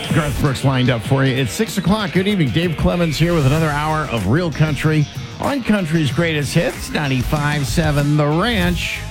Garth Brooks lined up for you. It's 6 o'clock. Good evening. Dave Clemens here with another hour of real country on Country's Greatest Hits, 95.7 The Ranch.